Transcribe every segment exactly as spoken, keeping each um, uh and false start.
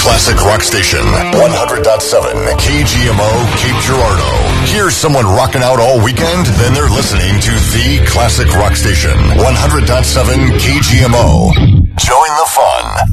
classic rock station, one hundred point seven K G M O Cape Girardeau. Hear someone rocking out all weekend? Then they're listening to the classic rock station, one hundred point seven K G M O. Join the fun.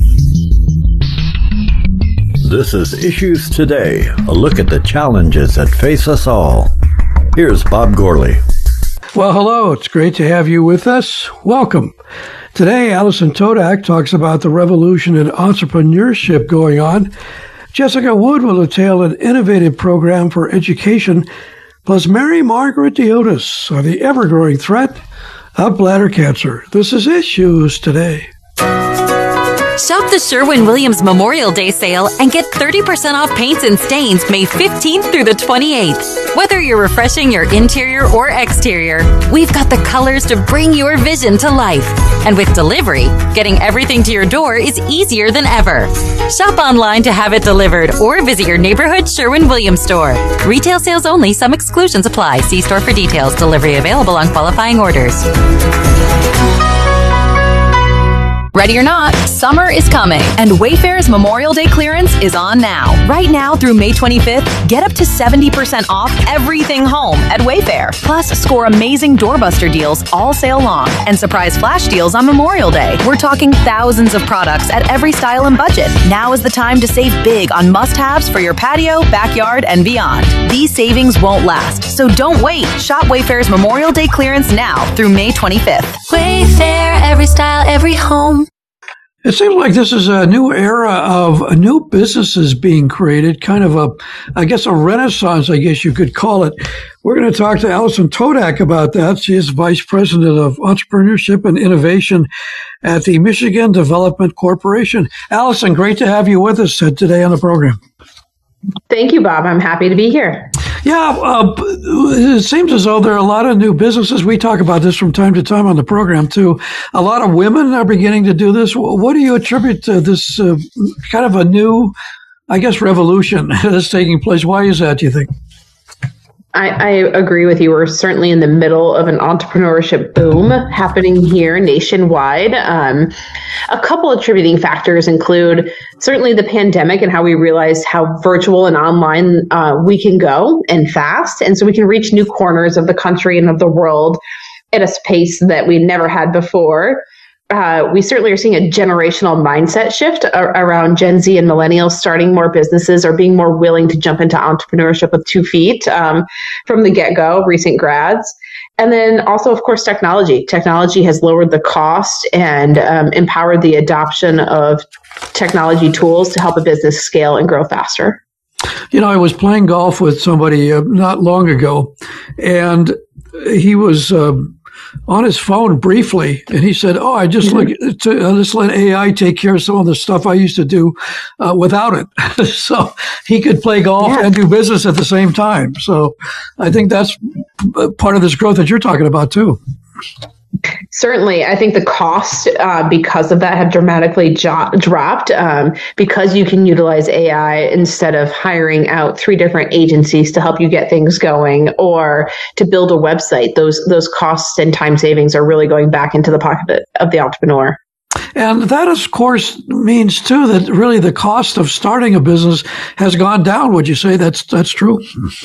This is Issues Today, a look at the challenges that face us all. Here's Bob Gourley. Well, hello. It's great to have you with us. Welcome. Today, Alison Todak talks about the revolution in entrepreneurship going on. Jessica Wood will detail an innovative program for education, plus Mary Margaret Diotis on the ever-growing threat of bladder cancer. This is Issues Today. Shop the Sherwin-Williams Memorial Day sale and get thirty percent off paints and stains May fifteenth through the twenty-eighth. Whether you're refreshing your interior or exterior, we've got the colors to bring your vision to life. And with delivery, getting everything to your door is easier than ever. Shop online to have it delivered or visit your neighborhood Sherwin-Williams store. Retail sales only. Some exclusions apply. See store for details. Delivery available on qualifying orders. Ready or not, summer is coming, and Wayfair's Memorial Day clearance is on now. Right now through May twenty-fifth, get up to seventy percent off everything home at Wayfair. Plus, score amazing doorbuster deals all sale long and surprise flash deals on Memorial Day. We're talking thousands of products at every style and budget. Now is the time to save big on must-haves for your patio, backyard, and beyond. These savings won't last, so don't wait. Shop Wayfair's Memorial Day clearance now through May twenty-fifth. Wayfair, every style, every home. It seems like this is a new era of new businesses being created, kind of a, I guess, a renaissance, I guess you could call it. We're going to talk to Alison Todak about that. She is Vice President of Entrepreneurship and Innovation at the Michigan Development Corporation. Alison, great to have you with us today on the program. Thank you, Bob. I'm happy to be here. Yeah, uh, it seems as though there are a lot of new businesses. We talk about this from time to time on the program, too. A lot of women are beginning to do this. What do you attribute to this uh, kind of a new, I guess, revolution that's taking place? Why is that, do you think? I, I agree with you. We're certainly in the middle of an entrepreneurship boom happening here nationwide. Um, a couple attributing factors include certainly the pandemic and how we realized how virtual and online uh, we can go and fast. And so we can reach new corners of the country and of the world at a pace that we never had before. Uh, we certainly are seeing a generational mindset shift ar- around Gen Z and millennials starting more businesses or being more willing to jump into entrepreneurship with two feet um, from the get-go, recent grads. And then also, of course, technology. Technology has lowered the cost and um, empowered the adoption of technology tools to help a business scale and grow faster. You know, I was playing golf with somebody uh, not long ago, and he was uh, on his phone briefly, and he said, oh, I just look to, uh, just let A I take care of some of the stuff I used to do uh, without it. So he could play golf yeah. and do business at the same time. So I think that's part of this growth that you're talking about, too. Certainly. I think the costs uh, because of that have dramatically jo- dropped um, because you can utilize A I instead of hiring out three different agencies to help you get things going or to build a website. Those those costs and time savings are really going back into the pocket of the entrepreneur. And that, of course, means, too, that really the cost of starting a business has gone down. Would you say that's that's true?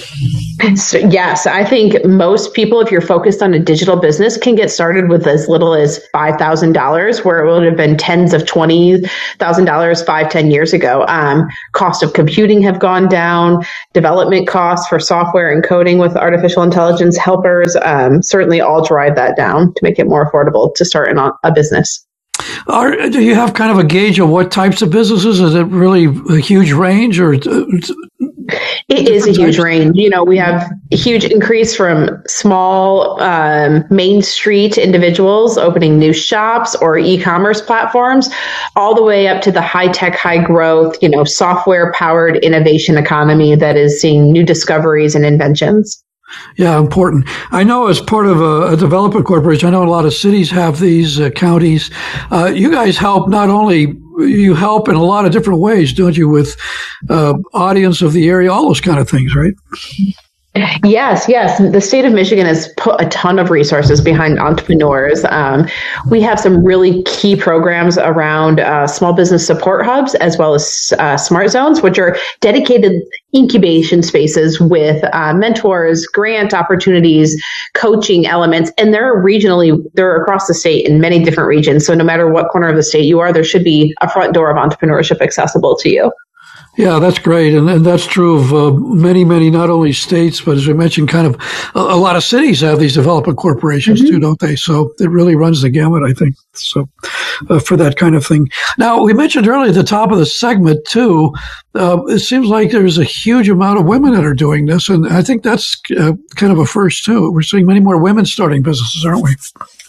So, yes. I think most people, if you're focused on a digital business, can get started with as little as five thousand dollars, where it would have been tens of twenty thousand dollars five, ten years ago. Um, cost of computing have gone down. Development costs for software and coding with artificial intelligence helpers um, certainly all drive that down to make it more affordable to start an, a business. Are, do you have kind of a gauge of what types of businesses? Is it really a huge range, or? It is a huge range. You know, we have a huge increase from small um, Main Street individuals opening new shops or e-commerce platforms, all the way up to the high-tech, high-growth, you know, software-powered innovation economy that is seeing new discoveries and inventions. Yeah, important. I know as part of a, a development corporation, I know a lot of cities have these, uh, counties. Uh, you guys help not only, you help in a lot of different ways, don't you, with uh, audience of the area, all those kind of things, right? Yes, yes. The state of Michigan has put a ton of resources behind entrepreneurs. Um, we have some really key programs around uh, small business support hubs, as well as uh, smart zones, which are dedicated incubation spaces with uh, mentors, grant opportunities, coaching elements, and they're regionally, they're across the state in many different regions. So no matter what corner of the state you are, there should be a front door of entrepreneurship accessible to you. Yeah, that's great. And, and that's true of uh, many, many, not only states, but as we mentioned, kind of a, a lot of cities have these development corporations mm-hmm. too, don't they? So it really runs the gamut, I think, so uh, for that kind of thing. Now, we mentioned earlier at the top of the segment too, uh, it seems like there's a huge amount of women that are doing this. And I think that's uh, kind of a first too. We're seeing many more women starting businesses, aren't we?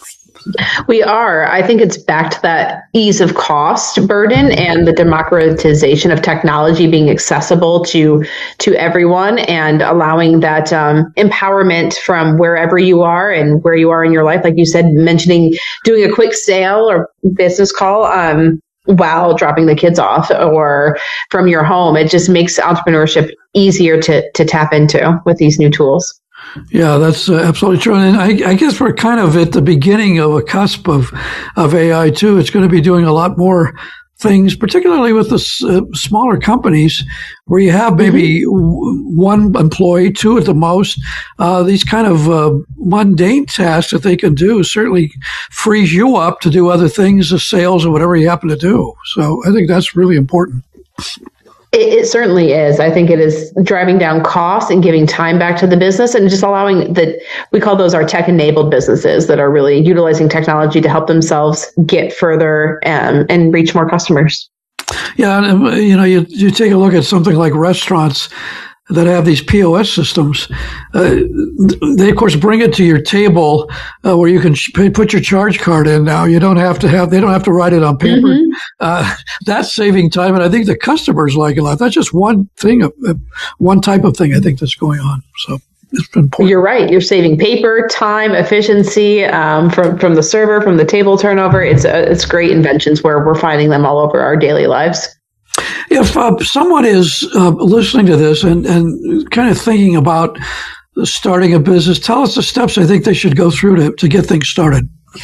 We are. I think it's back to that ease of cost burden and the democratization of technology being accessible to to everyone and allowing that um, empowerment from wherever you are and where you are in your life. Like you said, mentioning doing a quick sale or business call um, while dropping the kids off or from your home. It just makes entrepreneurship easier to to tap into with these new tools. Yeah, that's uh, absolutely true. And I, I guess we're kind of at the beginning of a cusp of, of A I too. It's going to be doing a lot more things, particularly with the uh, smaller companies where you have maybe mm-hmm. one employee, two at the most. Uh, these kind of uh, mundane tasks that they can do certainly frees you up to do other things, the sales or whatever you happen to do. So I think that's really important. It, it certainly is. I think it is driving down costs and giving time back to the business and just allowing the, we call those our tech-enabled businesses that are really utilizing technology to help themselves get further um, and reach more customers. Yeah, and, you know, you, you take a look at something like restaurants that have these P O S systems. Uh, they, of course, bring it to your table uh, where you can sh- put your charge card in now. You don't have to have, they don't have to write it on paper. Mm-hmm. Uh, that's saving time. And I think the customers like it a lot. That's just one thing, uh, one type of thing I think that's going on. So it's been important. You're right. You're saving paper, time, efficiency um, from, from the server, from the table turnover. It's, uh, it's great inventions where we're finding them all over our daily lives. If uh, someone is uh, listening to this and, and kind of thinking about starting a business, tell us the steps I think they should go through to, to get things started.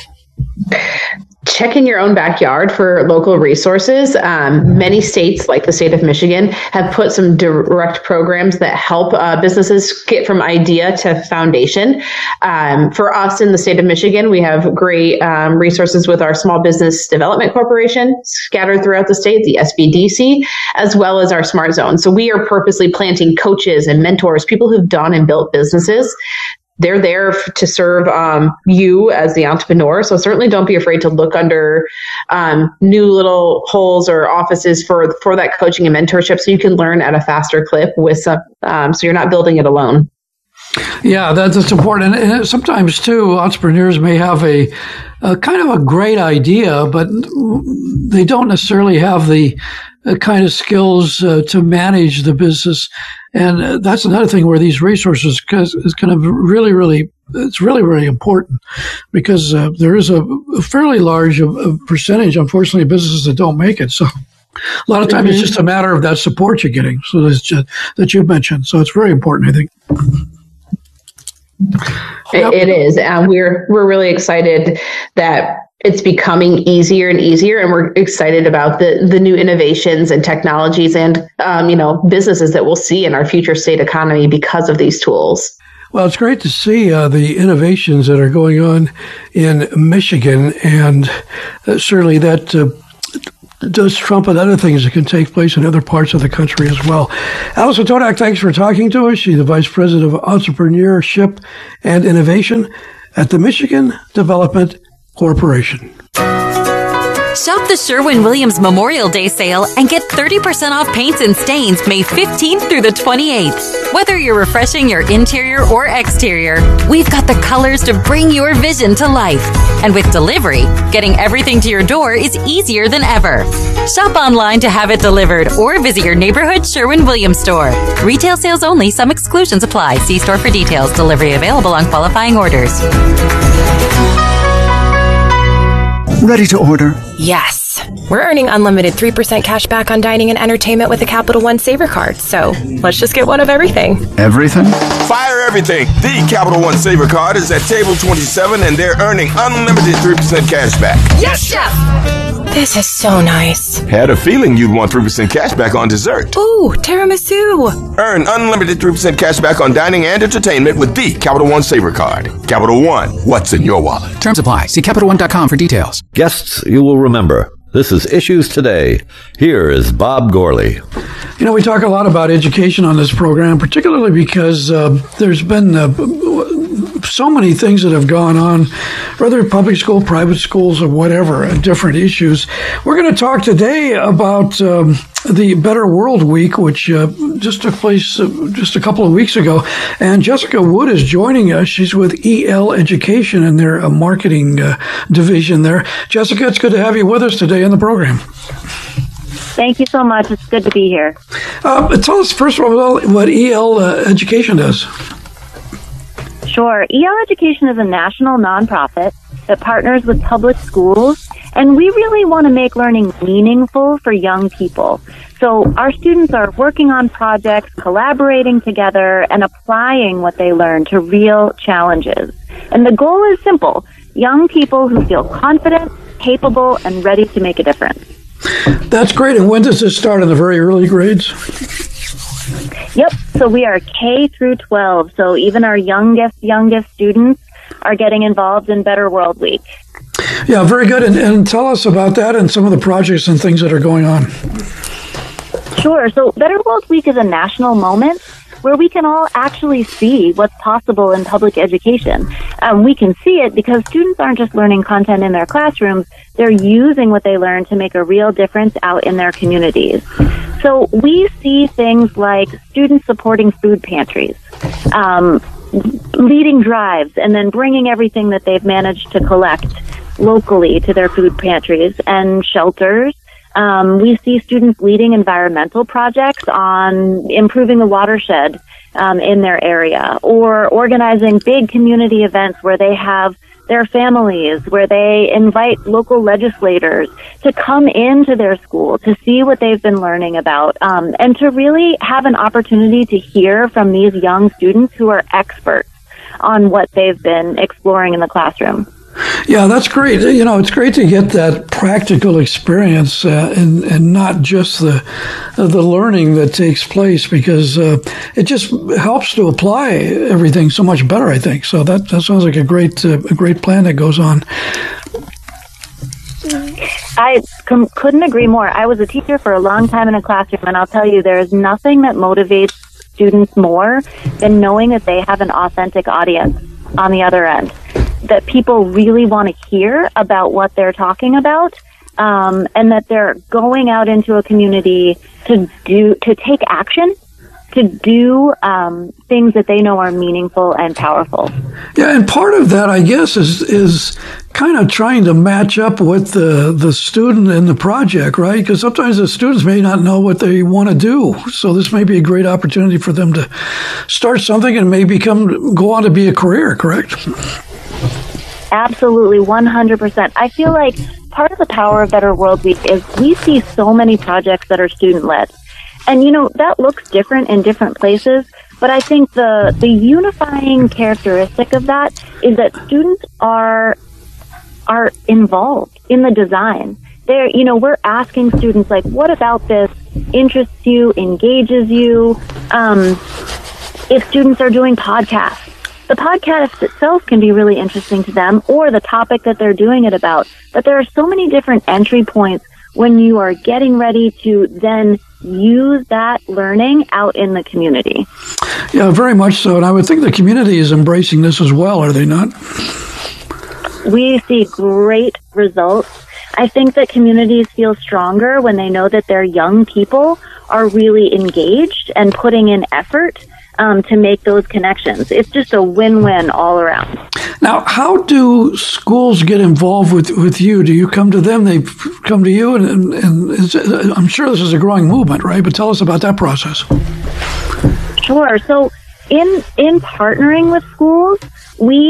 Check in your own backyard for local resources. Um, many states, like the state of Michigan, have put some direct programs that help uh, businesses get from idea to foundation. Um, for us in the state of Michigan, we have great um, resources with our Small Business Development Corporation scattered throughout the state, the S B D C, as well as our Smart Zone. So we are purposely planting coaches and mentors, people who've done and built businesses. They're there to serve um, you as the entrepreneur. So certainly don't be afraid to look under um, new little holes or offices for, for that coaching and mentorship so you can learn at a faster clip with some, um, so you're not building it alone. Yeah, that's, that's important. And sometimes, too, entrepreneurs may have a, a kind of a great idea, but they don't necessarily have the uh, kind of skills uh, to manage the business. And uh, that's another thing where these resources is kind of really, really, it's really, really important because uh, there is a, a fairly large uh, percentage, unfortunately, of businesses that don't make it. So a lot of times mm-hmm. it's just a matter of that support you're getting. So that's just, that you've mentioned. So it's very important, I think. It, it is. And we're, we're really excited that it's becoming easier and easier. And we're excited about the, the new innovations and technologies and, um, you know, businesses that we'll see in our future state economy because of these tools. Well, it's great to see uh, the innovations that are going on in Michigan. And uh, certainly that uh, does trump and other things that can take place in other parts of the country as well. Allison Todak, thanks for talking to us. She's the Vice President of Entrepreneurship and Innovation at the Michigan Development Corporation. Shop the Sherwin-Williams Memorial Day sale and get thirty percent off paints and stains May fifteenth through the twenty-eighth. Whether you're refreshing your interior or exterior, we've got the colors to bring your vision to life. And with delivery, getting everything to your door is easier than ever. Shop online to have it delivered or visit your neighborhood Sherwin-Williams store. Retail sales only. Some exclusions apply. See store for details. Delivery available on qualifying orders. Ready to order? Yes. We're earning unlimited three percent cash back on dining and entertainment with a Capital One Saver card. So let's just get one of everything. Everything? Fire everything. The Capital One Saver card is at table twenty-seven, and they're earning unlimited three percent cash back. Yes, Chef! This is so nice. Had a feeling you'd want three percent cash back on dessert. Ooh, tiramisu. Earn unlimited three percent cash back on dining and entertainment with the Capital One Saver card. Capital One, what's in your wallet? Terms apply. See Capital One dot com for details. Guests you will remember. This is Issues Today. Here is Bob Gourley. You know, we talk a lot about education on this program, particularly because uh, there's been uh, so many things that have gone on, whether public school, private schools, or whatever, uh, different issues. We're going to talk today about um, the Better World Week, which uh, just took place uh, just a couple of weeks ago. And Jessica Wood is joining us. She's with E L Education and their uh, marketing uh, division there. Jessica, it's good to have you with us today in the program. Thank you so much. It's good to be here. Uh, tell us, first of all, what E L uh, Education does. Sure. E L Education is a national nonprofit that partners with public schools, and we really want to make learning meaningful for young people. So our students are working on projects, collaborating together, and applying what they learn to real challenges. And the goal is simple: young people who feel confident, capable, and ready to make a difference. That's great. And when does this start? In the very early grades? Yep. So we are K through twelve. So even our youngest, youngest students are getting involved in Better World Week. Yeah, very good. And, and tell us about that and some of the projects and things that are going on. Sure. So Better World Week is a national moment where we can all actually see what's possible in public education. Um, we can see it because students aren't just learning content in their classrooms, they're using what they learn to make a real difference out in their communities. So we see things like students supporting food pantries, um, leading drives, and then bringing everything that they've managed to collect locally to their food pantries and shelters. Um, we see students leading environmental projects on improving the watershed um, in their area, or organizing big community events where they have their families, where they invite local legislators to come into their school to see what they've been learning about, um, and to really have an opportunity to hear from these young students who are experts on what they've been exploring in the classroom. Yeah, that's great. You know, it's great to get that practical experience uh, and and not just the uh, the learning that takes place, because uh, it just helps to apply everything so much better, I think. So that, that sounds like a great uh, a great plan that goes on. I com- couldn't agree more. I was a teacher for a long time in a classroom, and I'll tell you, there is nothing that motivates students more than knowing that they have an authentic audience on the other end, that people really want to hear about what they're talking about, um, and that they're going out into a community to do, to take action, to do um, things that they know are meaningful and powerful. Yeah, and part of that, I guess, is is kind of trying to match up with the, the student in the project, right? Because sometimes the students may not know what they want to do. So this may be a great opportunity for them to start something and may become, go on to be a career, correct? Absolutely, one hundred percent. I feel like part of the power of Better World Week is we see so many projects that are student-led. And, you know, that looks different in different places, but I think the, the unifying characteristic of that is that students are are involved in the design. They're, you know, we're asking students, like, what about this interests you, engages you? Um, if students are doing podcasts, the podcast itself can be really interesting to them, or the topic that they're doing it about. But there are so many different entry points when you are getting ready to then use that learning out in the community. Yeah, very much so. And I would think the community is embracing this as well, are they not? We see great results. I think that communities feel stronger when they know that their young people are really engaged and putting in effort um, to make those connections. It's just a win-win all around. Now, how do schools get involved with, with you? Do you come to them? They come to you? And, and, and it's, I'm sure this is a growing movement, right? But tell us about that process. Sure. So in in partnering with schools, we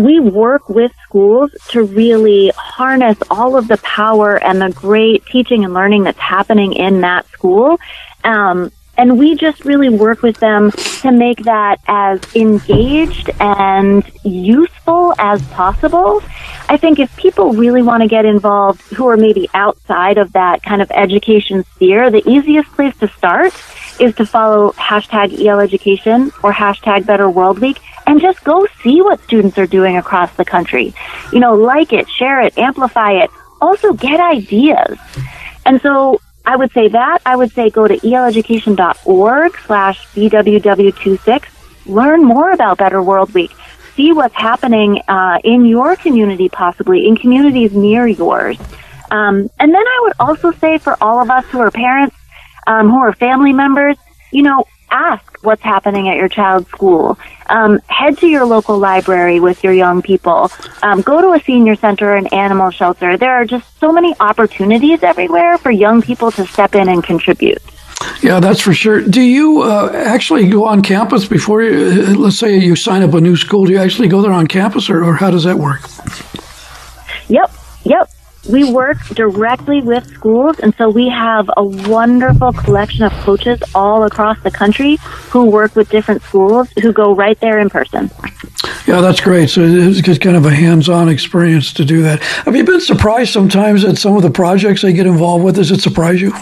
we work with schools to really harness all of the power and the great teaching and learning that's happening in that school. Um, and we just really work with them to make that as engaged and useful as possible. I think if people really want to get involved who are maybe outside of that kind of education sphere, the easiest place to start is to follow hashtag E L Education or hashtag Better World Week and just go see what students are doing across the country. You know, like it, share it, amplify it. Also get ideas. And so I would say that. I would say go to eleducation.org slash B W W twenty-six. Learn more about Better World Week. See what's happening uh, in your community, possibly, in communities near yours. Um, and then I would also say for all of us who are parents, um, who are family members, you know, ask what's happening at your child's school. Um, head to your local library with your young people. Um, go to a senior center or an animal shelter. There are just so many opportunities everywhere for young people to step in and contribute. Yeah, that's for sure. Do you uh, actually go on campus before you, uh, let's say you sign up a new school, do you actually go there on campus, or, or how does that work? Yep, yep. We work directly with schools, and so we have a wonderful collection of coaches all across the country who work with different schools who go right there in person. Yeah, that's great. So it's kind of a hands-on experience to do that. Have you been surprised sometimes at some of the projects they get involved with? Does it surprise you?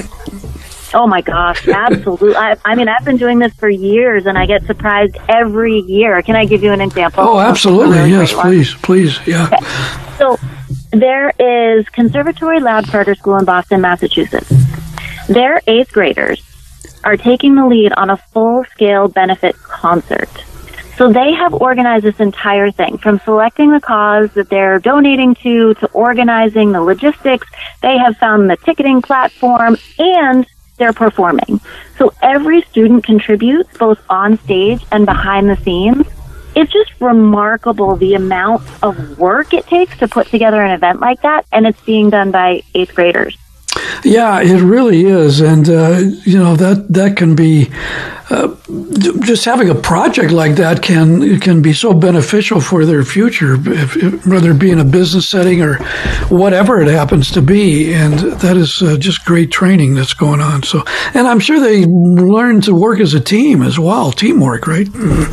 Oh my gosh, absolutely. I, I mean, I've been doing this for years, and I get surprised every year. Can I give you an example? Oh, absolutely. Yes, please, please. Yeah. Okay. So there is Conservatory Lab Charter School in Boston, Massachusetts. Their eighth graders are taking the lead on a full-scale benefit concert. So they have organized this entire thing, from selecting the cause that they're donating to, to organizing the logistics. They have found the ticketing platform, and they're performing. So every student contributes, both on stage and behind the scenes. It's just remarkable the amount of work it takes to put together an event like that, and it's being done by eighth graders. Yeah, it really is, and uh, you know that that can be uh, just having a project like that can can be so beneficial for their future, if, if, whether it be in a business setting or whatever it happens to be. And that is uh, just great training that's going on. So, and I'm sure they learn to work as a team as well, teamwork, right?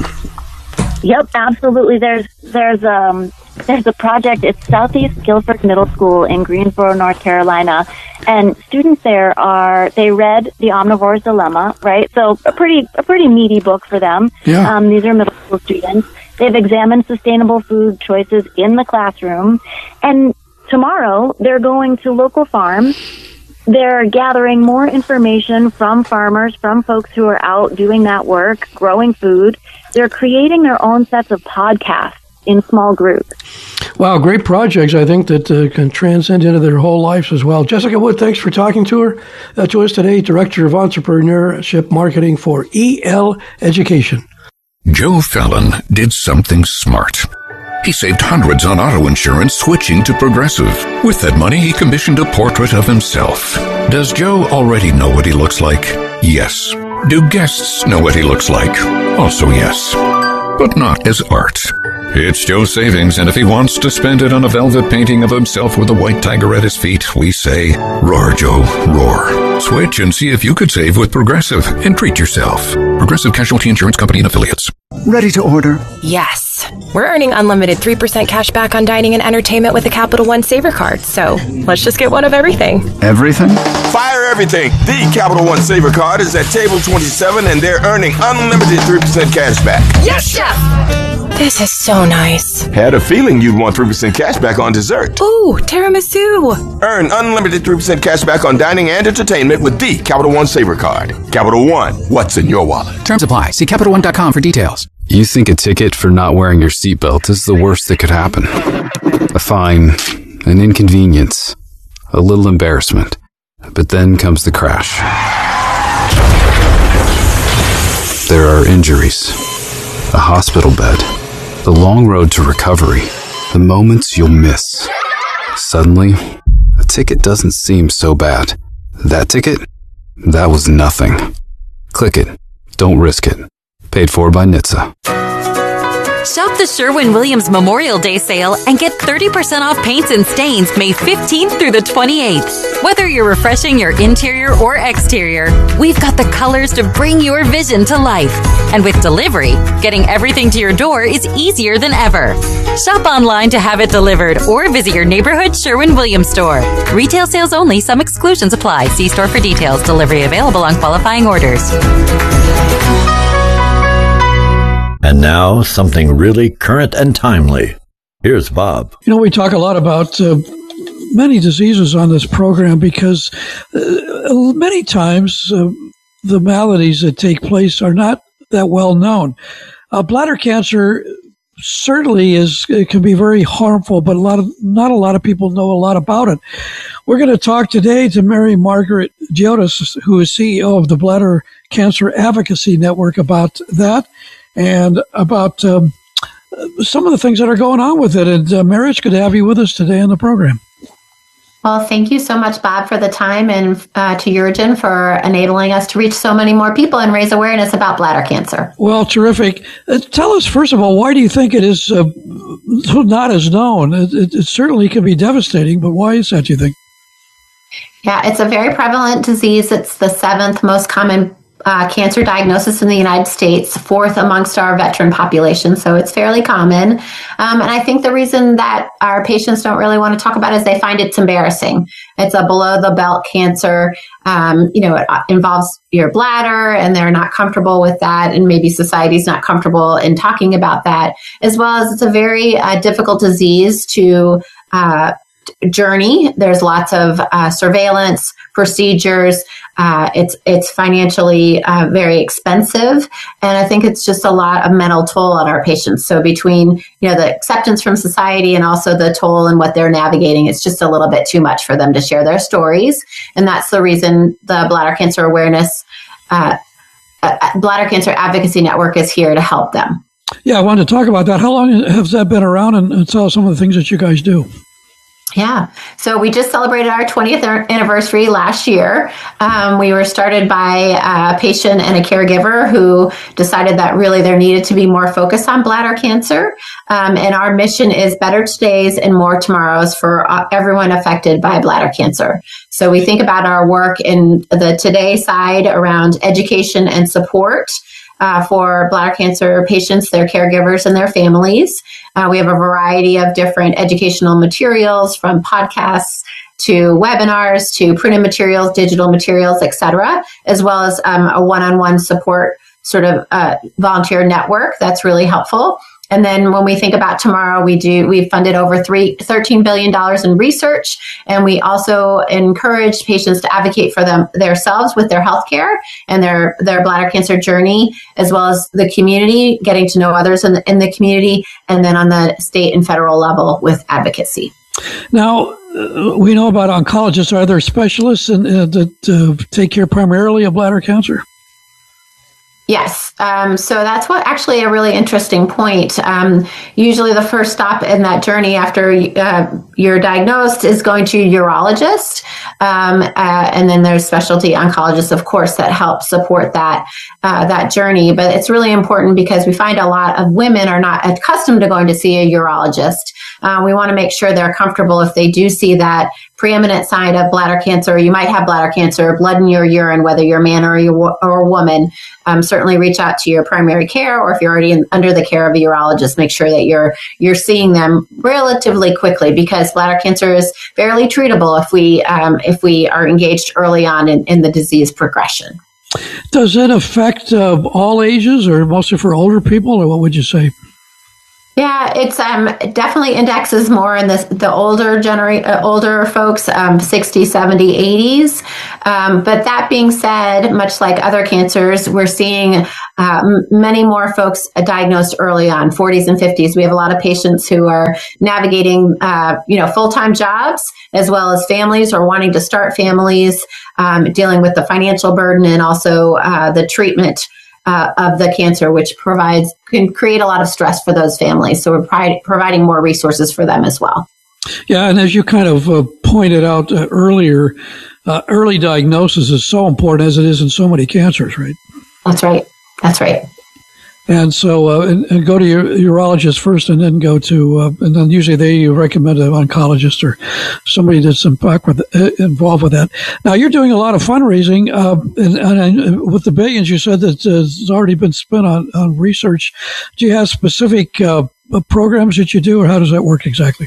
Yep, absolutely. There's there's um there's a project. It's Southeast Guilford Middle School in Greensboro, North Carolina, and students there are they read The Omnivore's Dilemma, right? So a pretty a pretty meaty book for them. Yeah. Um, these are middle school students. They've examined sustainable food choices in the classroom, and tomorrow they're going to local farms. They're gathering more information from farmers, from folks who are out doing that work, growing food. They're creating their own sets of podcasts in small groups. Wow, great projects, I think, that uh, can transcend into their whole lives as well. Jessica Wood, thanks for talking to her. Uh, to us today, Director of Entrepreneurship Marketing for E L Education. Joe Fallon did something smart. He saved hundreds on auto insurance switching to Progressive. With that money, he commissioned a portrait of himself. Does Joe already know what he looks like? Yes. Do guests know what he looks like? Also yes. But not as art. It's Joe's savings, and if he wants to spend it on a velvet painting of himself with a white tiger at his feet, we say, roar, Joe, roar. Switch and see if you could save with Progressive and treat yourself. Progressive Casualty Insurance Company and Affiliates. Ready to order? Yes. We're earning unlimited three percent cash back on dining and entertainment with the Capital One Saver card, so let's just get one of everything. Everything? Fire everything! The Capital One Saver card is at table twenty-seven, and they're earning unlimited three percent cash back. Yes, Chef! This is so nice. Had a feeling you'd want three percent cash back on dessert. Ooh, tiramisu! Earn unlimited three percent cash back on dining and entertainment with the Capital One Saver card. Capital One, what's in your wallet? Terms apply. See Capital One dot com for details. You think a ticket for not wearing your seatbelt is the worst that could happen. A fine, an inconvenience, a little embarrassment. But then comes the crash. There are injuries, a hospital bed, the long road to recovery, the moments you'll miss. Suddenly, a ticket doesn't seem so bad. That ticket? That was nothing. Click it. Don't risk it. Paid for by N H T S A. Shop the Sherwin-Williams Memorial Day sale and get thirty percent off paints and stains May fifteenth through the twenty-eighth. Whether you're refreshing your interior or exterior, we've got the colors to bring your vision to life. And with delivery, getting everything to your door is easier than ever. Shop online to have it delivered or visit your neighborhood Sherwin-Williams store. Retail sales only. Some exclusions apply. See store for details. Delivery available on qualifying orders. And now, something really current and timely. Here's Bob. You know, we talk a lot about uh, many diseases on this program because uh, many times uh, the maladies that take place are not that well known. Uh, bladder cancer certainly is it can be very harmful, but a lot of not a lot of people know a lot about it. We're going to talk today to Mary Margaret Giotis, who is C E O of the Bladder Cancer Advocacy Network, about that and about um, some of the things that are going on with it. And uh, Mary, it's good to have you with us today on the program. Well, thank you so much, Bob, for the time, and uh, to Urgen for enabling us to reach so many more people and raise awareness about bladder cancer. Well, terrific. Uh, tell us, first of all, why do you think it is uh, not as known? It, it, it certainly can be devastating, but why is that, do you think? Yeah, it's a very prevalent disease. It's the seventh most common Uh, cancer diagnosis in the United States, fourth amongst our veteran population, so it's fairly common. Um, and I think the reason that our patients don't really want to talk about it is they find it's embarrassing. It's a below-the-belt cancer. Um, you know, it involves your bladder, and they're not comfortable with that, and maybe society's not comfortable in talking about that, as well as it's a very uh, difficult disease to uh, journey. There's lots of uh, surveillance procedures. Uh, it's it's financially uh, very expensive, and I think it's just a lot of mental toll on our patients. So between you know the acceptance from society and also the toll and what they're navigating, it's just a little bit too much for them to share their stories, and that's the reason the Bladder Cancer Awareness uh, uh, Bladder Cancer Advocacy Network is here to help them. Yeah, I wanted to talk about that. How long has that been around, and, and tell us some of the things that you guys do? Yeah. So we just celebrated our twentieth anniversary last year. Um, we were started by a patient and a caregiver who decided that really there needed to be more focus on bladder cancer. Um, and our mission is better todays and more tomorrows for everyone affected by bladder cancer. So we think about our work in the today side around education and support Uh, for bladder cancer patients, their caregivers, and their families. Uh, we have a variety of different educational materials, from podcasts to webinars to printed materials, digital materials, et cetera, as well as um, a one-on-one support sort of uh, volunteer network that's really helpful. And then when we think about tomorrow, we do, we've funded over three, thirteen billion dollars in research. And we also encourage patients to advocate for them themselves with their healthcare and their, their bladder cancer journey, as well as the community, getting to know others in the, in the community, and then on the state and federal level with advocacy. Now, uh, we know about oncologists. Are there specialists in, uh, that uh, take care primarily of bladder cancer? Yes. Um, so that's what actually a really interesting point. Um, usually the first stop in that journey after uh, you're diagnosed is going to a urologist. Um, uh, and then there's specialty oncologists, of course, that help support that, uh, that journey. But it's really important because we find a lot of women are not accustomed to going to see a urologist. Uh, we want to make sure they're comfortable if they do see that preeminent sign of bladder cancer. You might have bladder cancer, blood in your urine, whether you're a man or, you, or a woman. Um, certainly reach out to your primary care, or if you're already in, under the care of a urologist, make sure that you're you're seeing them relatively quickly, because bladder cancer is fairly treatable if we um, if we are engaged early on in, in the disease progression. Does it affect uh, all ages, or mostly for older people, or what would you say? Yeah, it's um, definitely indexes more in the, the older genera- uh, older folks, um, sixties, seventies, eighties. Um, but that being said, much like other cancers, we're seeing uh, m- many more folks diagnosed early on, forties and fifties. We have a lot of patients who are navigating, uh, you know, full-time jobs, as well as families or wanting to start families, um, dealing with the financial burden and also uh, the treatment Uh, of the cancer, which provides can create a lot of stress for those families. So we're pri- providing more resources for them as well. Yeah, and as you kind of uh, pointed out uh, earlier, uh, early diagnosis is so important, as it is in so many cancers, right? That's right. That's right. And so, uh, and, and go to your urologist first, and then go to, uh, and then usually they recommend an oncologist or somebody that's with, uh, involved with that. Now, you're doing a lot of fundraising, uh, and, and with the billions you said that uh, has already been spent on, on research. Do you have specific uh, programs that you do, or how does that work exactly?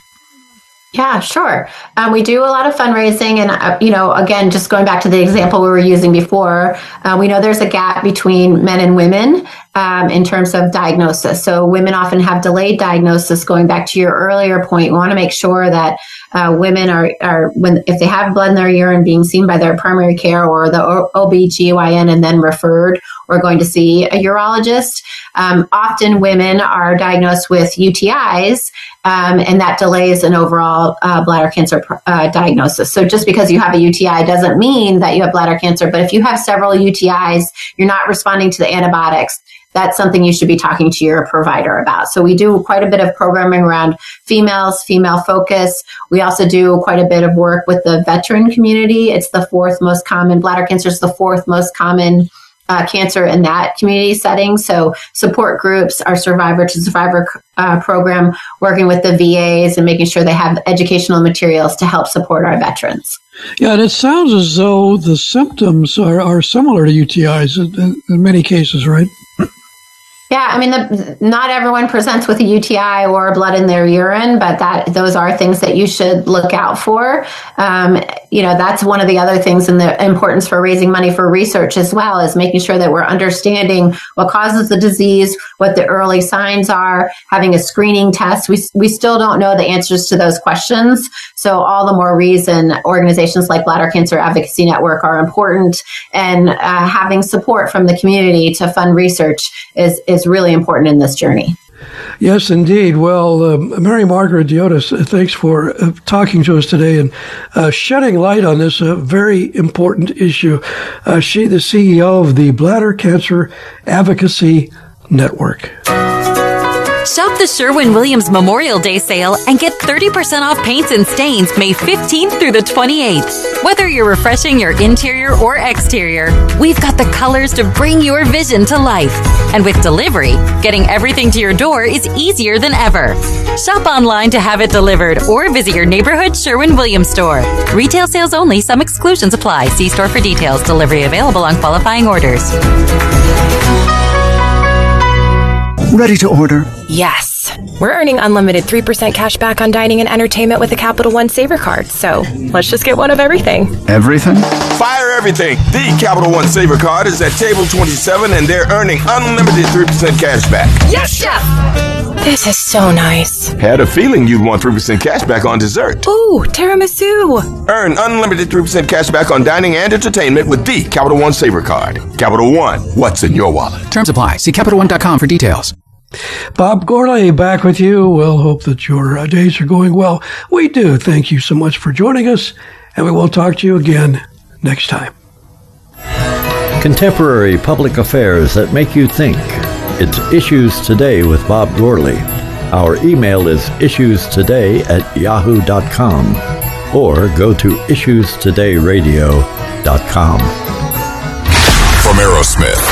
Yeah, sure. Um, we do a lot of fundraising. And, uh, you know, again, just going back to the example we were using before, uh, we know there's a gap between men and women um, in terms of diagnosis. So women often have delayed diagnosis. Going back to your earlier point, we want to make sure that uh, women are, are when if they have blood in their urine, being seen by their primary care or the O B G Y N and then referred or going to see a urologist. Um, often women are diagnosed with U T Is, um, and that delays an overall uh, bladder cancer uh, diagnosis. So just because you have a U T I doesn't mean that you have bladder cancer. But if you have several U T Is, you're not responding to the antibiotics. That's something you should be talking to your provider about. So we do quite a bit of programming around females, female focus. We also do quite a bit of work with the veteran community. It's the fourth most common, bladder cancer is the fourth most common Uh, cancer in that community setting. So support groups, our survivor to survivor uh, program, working with the V As and making sure they have educational materials to help support our veterans. Yeah, and it sounds as though the symptoms are, are similar to U T Is in, in, in many cases, right? Yeah, I mean, the, not everyone presents with a U T I or blood in their urine, but that those are things that you should look out for. Um, you know, that's one of the other things in the importance for raising money for research as well, is making sure that we're understanding what causes the disease, what the early signs are, having a screening test. We, we still don't know the answers to those questions. So all the more reason organizations like Bladder Cancer Advocacy Network are important, and uh, having support from the community to fund research is, is really important in this journey. Yes, indeed. Well, uh, Mary Margaret Diotis, uh, thanks for uh, talking to us today and uh, shedding light on this uh, very important issue. Uh, she, the C E O of the Bladder Cancer Advocacy Network. Shop the Sherwin-Williams Memorial Day sale and get thirty percent off paints and stains May fifteenth through the twenty-eighth. Whether you're refreshing your interior or exterior, we've got the colors to bring your vision to life. And with delivery, getting everything to your door is easier than ever. Shop online to have it delivered or visit your neighborhood Sherwin-Williams store. Retail sales only. Some exclusions apply. See store for details. Delivery available on qualifying orders. Ready to order? Yes. We're earning unlimited three percent cash back on dining and entertainment with the Capital One Saver card. So let's just get one of everything. Everything? Fire everything. The Capital One Saver card is at table twenty-seven, and they're earning unlimited three percent cash back. Yes, Chef! This is so nice. Had a feeling you'd want three percent cash back on dessert. Ooh, tiramisu. Earn unlimited three percent cash back on dining and entertainment with the Capital One Saver card. Capital One, what's in your wallet? Terms apply. See Capital One dot com for details. Bob Gourlay back with you. We'll hope that your uh, days are going well. We do. Thank you so much for joining us, and we will talk to you again next time. Contemporary public affairs that make you think. It's Issues Today with Bob Gourlay. Our email is issues today at yahoo dot com or go to issues today radio dot com. From Aerosmith